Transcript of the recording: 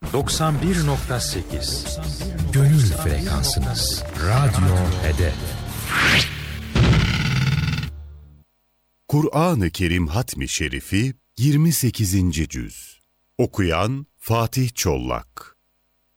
91.8 Gönül frekansınız. Radyo Hedef. Kur'an-ı Kerim Hatmi Şerifi 28. cüz. Okuyan Fatih Çollak.